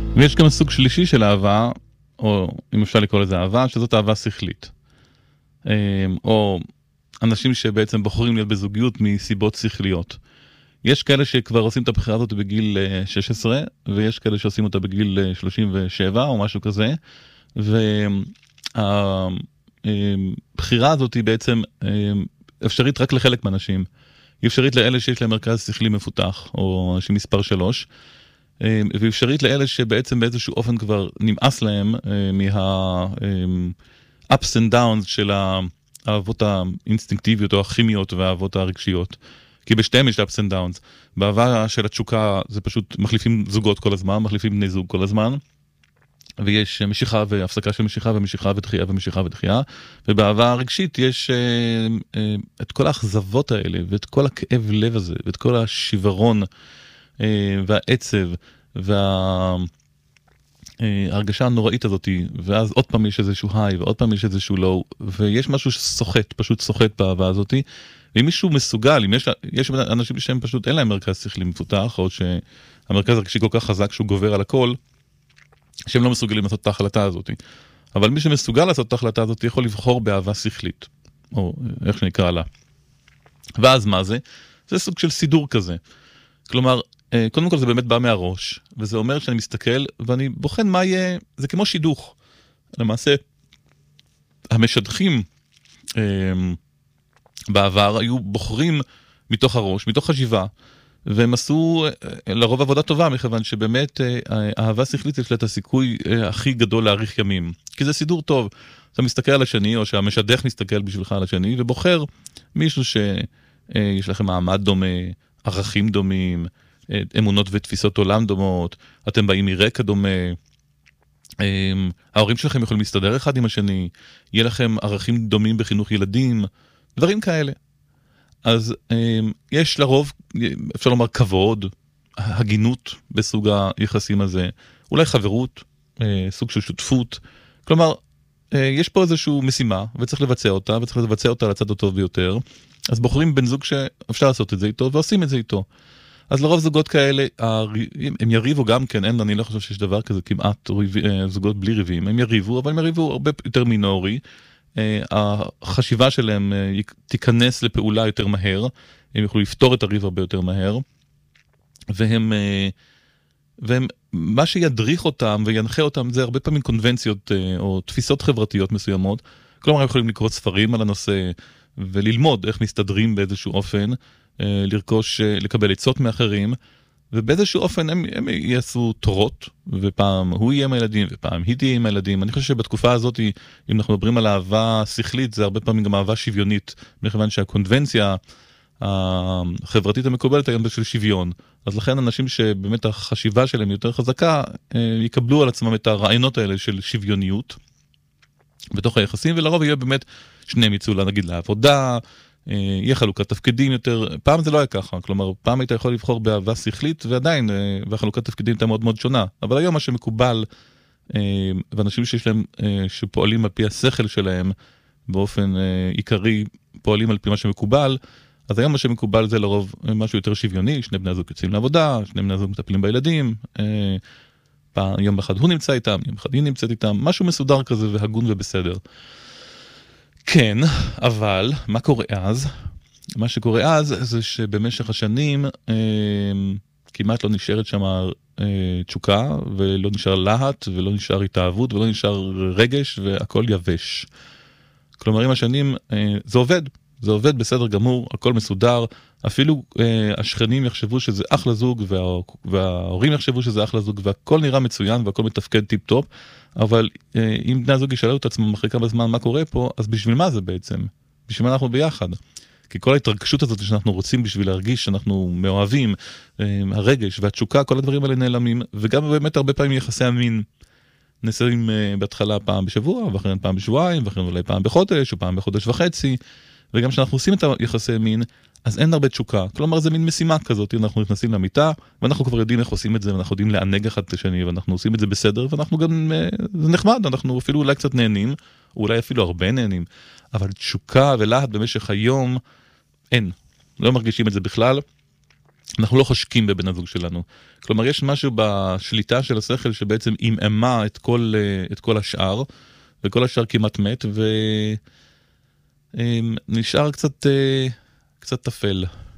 ויש גם סוג שלישי של אהבה, או אם אפשר לקרוא לזה אהבה, שזאת אהבה שכלית. או אנשים שבעצם בוחרים להיות בזוגיות מסיבות שכליות. יש כאלה שכבר עושים את הבחירה הזאת בגיל 16, ויש כאלה שעושים אותה בגיל 37 או משהו כזה, והבחירה הזאת היא בעצם אפשרית רק לחלק מהאנשים. היא אפשרית לאלה שיש להם מרכז שכלי מפותח, או אנשים מספר 3, ואפשרית לאלה שבעצם באיזשהו אופן כבר נמאס להם ups and downs של האהבות האינסטינקטיביות או הכימיות והאהבות הרגשיות. כי בשתיהם יש ups and downs. באהבה של התשוקה זה פשוט מחליפים זוגות כל הזמן, מחליפים בני זוג כל הזמן, ויש משיכה והפסקה של משיכה ומשיכה ודחייה ומשיכה ודחייה, ובאהבה הרגשית יש את כל האכזבות האלה, ואת כל הכאב לב הזה, ואת כל השיוורון והעצב, וההרגשה הנוראית הזאת, ואז עוד פעם יש איזשהו היי, ועוד פעם יש איזשהו לואו, ויש משהו שסוחט, פשוט סוחט באהבה הזאת, ואם מישהו מסוגל, אם יש אנשים שהם פשוט אין להם מרכז שכלי מפותח, או שהמרכז הרגשי כל כך חזק שהוא גובר על הכל, שהם לא מסוגלים לעשות את ההחלטה הזאת. אבל מי שמסוגל לעשות את ההחלטה הזאת, יכול לבחור באהבה שכלית, או איך שנקרא לה. ואז מה זה? זה סוג של סידור כזה. כלומר, קודם כל זה באמת בא מהראש, וזה אומר שאני מסתכל, ואני בוחן מה יהיה, זה כמו שידוך. למעשה, המשדכים בעבר היו בוחרים מתוך הראש, מתוך חשיבה, והם עשו לרוב עבודה טובה, מכיוון שבאמת האהבה שכלית יש לה את הסיכוי הכי גדול להאריך ימים. כי זה סידור טוב. אתה מסתכל על השני, או שהמשדך מסתכל בשבילך על השני, ובוחר מישהו שיש לכם מעמד דומה, ערכים דומים, אמונות ותפיסות עולם דומות, אתם באים מרקע דומה, ההורים שלכם יכולים להסתדר אחד עם השני, יהיה לכם ערכים דומים בחינוך ילדים, דברים כאלה. אז יש לרוב, אפשר לומר כבוד, הגינות בסוג היחסים הזה, אולי חברות, סוג של שותפות, כלומר, יש פה איזושהי משימה, וצריך לבצע אותה, וצריך לבצע אותה לצד הטוב ביותר, אז בוחרים בן זוג שאפשר לעשות את זה איתו, ועושים את זה איתו. אז לרוב זוגות כאלה, הם יריבו גם כן, אני לא חושב שיש דבר כזה כמעט זוגות בלי ריבים, הם יריבו, אבל הם יריבו הרבה יותר מינורי, החשיבה שלהם תיכנס לפעולה יותר מהר, הם יוכלו לפתור את הריב הרבה יותר מהר, והם מה שידריך אותם וינחה אותם זה הרבה פעמים קונבנציות או תפיסות חברתיות מסוימות, כלומר הם יכולים לקרוא ספרים על הנושא וללמוד איך מסתדרים באיזשהו אופן, לרכוש, לקבל עצות מאחרים, ובאיזשהו אופן הם יעשו תורות, ופעם הוא יהיה עם הילדים, ופעם היא תהיה עם הילדים. אני חושב שבתקופה הזאת, אם אנחנו מדברים על אהבה שכלית, זה הרבה פעמים גם אהבה שוויונית, מכיוון שהקונבנציה החברתית המקובלת היום של שוויון. אז לכן אנשים שבאמת החשיבה שלהם יותר חזקה, יקבלו על עצמם את הרעיונות האלה של שוויוניות, בתוך היחסים, ולרוב יהיה באמת שניהם יצאו נגיד לעבודה, יהיה חלוקת תפקידים יותר, פעם זה לא היה ככה, כלומר פעם היית יכול לבחור באהבה שכלית ועדיין, והחלוקת תפקידים הייתה מאוד מאוד שונה, אבל היום מה שמקובל, ואנשים שיש להם, שפועלים על פי השכל שלהם, באופן עיקרי פועלים על פי מה שמקובל, אז היום מה שמקובל זה לרוב משהו יותר שוויוני, שני בני הזוג יוצאים לעבודה, שני בני הזוג מטפלים בילדים, יום אחד הוא נמצא איתם, יום אחד היא נמצאת איתם, משהו מסודר כזה והגון ובסדר. כן, אבל מה קורה אז? מה שקורה אז זה שבמשך השנים כמעט לא נשארת שם תשוקה, ולא נשאר להט, ולא נשאר התאהבות, ולא נשאר רגש, והכל יבש. כלומר, עם השנים זה עובד בסדר גמור, הכל מסודר, אפילו השכנים יחשבו שזה אחלה זוג, וההורים יחשבו שזה אחלה זוג, והכל נראה מצוין, והכל מתפקד טיפ טופ, אבל אם בני הזוג ישאלו את עצמם אחרי כמה זמן מה קורה פה, אז בשביל מה זה בעצם? בשביל מה אנחנו ביחד? כי כל ההתרגשות הזאת שאנחנו רוצים בשביל להרגיש שאנחנו מאוהבים, הרגש והתשוקה, כל הדברים האלה נעלמים, וגם באמת הרבה פעמים יחסי המין נסעים בהתחלה פעם בשבוע, ואחרי פעם בשבועיים, ואחרי אולי פעם בחודש, או פעם בחודש וחצי, וגם כשאנחנו עושים את היחסי מין, אז אין הרבה תשוקה. כלומר, זה מין משימה כזאת, אנחנו נכנסים למיטה, ואנחנו כבר יודעים איך עושים את זה, ואנחנו יודעים לענג אחד את השני, ואנחנו עושים את זה בסדר, ואנחנו גם, זה נחמד, אנחנו אפילו אולי קצת נהנים, או אולי אפילו הרבה נהנים, אבל תשוקה ולהט במשך היום, אין. לא מרגישים את זה בכלל, אנחנו לא חושקים בבן הזוג שלנו. כלומר, יש משהו בשליטה של השכל שבעצם עמעמה את כל השאר, וכל השאר כמעט מת, ונשאר קצת תפל.